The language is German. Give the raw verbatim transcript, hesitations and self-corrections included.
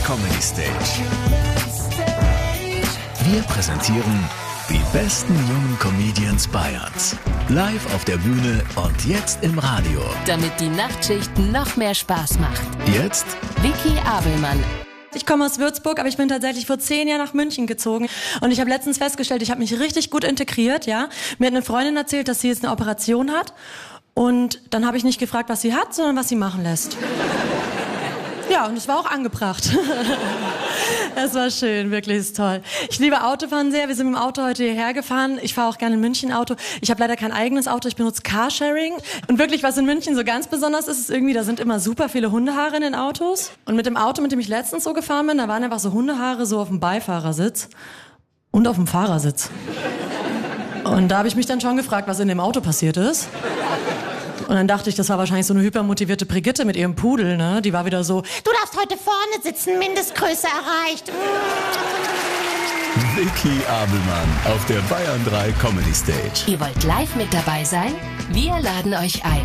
Comedy Stage. Wir präsentieren die besten jungen Comedians Bayerns. Live auf der Bühne und jetzt im Radio. Damit die Nachtschicht noch mehr Spaß macht. Jetzt Vicky Abelmann. Ich komme aus Würzburg, aber ich bin tatsächlich vor zehn Jahren nach München gezogen. Und ich habe letztens festgestellt, ich habe mich richtig gut integriert, ja. Mir hat eine Freundin erzählt, dass sie jetzt eine Operation hat. Und dann habe ich nicht gefragt, was sie hat, sondern was sie machen lässt. Ja, und es war auch angebracht. Das war schön, wirklich, ist toll. Ich liebe Autofahren sehr. Wir sind mit dem Auto heute hierher gefahren. Ich fahre auch gerne in München Auto. Ich habe leider kein eigenes Auto, ich benutze Carsharing. Und wirklich, was in München so ganz besonders ist, ist irgendwie, da sind immer super viele Hundehaare in den Autos. Und mit dem Auto, mit dem ich letztens so gefahren bin, da waren einfach so Hundehaare so auf dem Beifahrersitz und auf dem Fahrersitz. Und da habe ich mich dann schon gefragt, was in dem Auto passiert ist. Und dann dachte ich, das war wahrscheinlich so eine hypermotivierte Brigitte mit ihrem Pudel, ne? Die war wieder so, du darfst heute vorne sitzen, Mindestgröße erreicht. Vicky Abelmann auf der Bayern drei Comedy Stage. Ihr wollt live mit dabei sein? Wir laden euch ein.